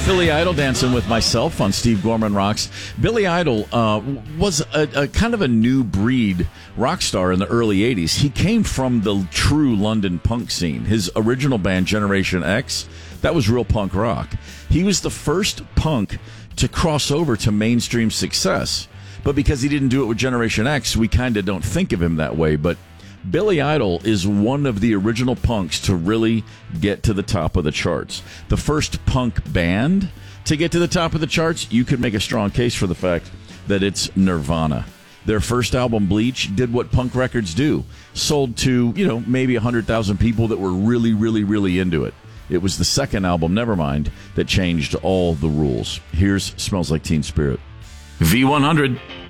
Billy Idol dancing with myself on Steve Gorman Rocks. Billy Idol was a kind of a new breed rock star in the early 80s. He came from the true London punk scene. His original band, Generation X, that was real punk rock. He was the first punk to cross over to mainstream success. But because he didn't do it with Generation X, we kind of don't think of him that way. But Billy Idol is one of the original punks to really get to the top of the charts. The first punk band to get to the top of the charts, you could make a strong case for the fact that it's Nirvana. Their first album, Bleach, did what punk records do. Sold to, maybe 100,000 people that were really, really, really into it. It was the second album, Nevermind, that changed all the rules. Here's Smells Like Teen Spirit. V100.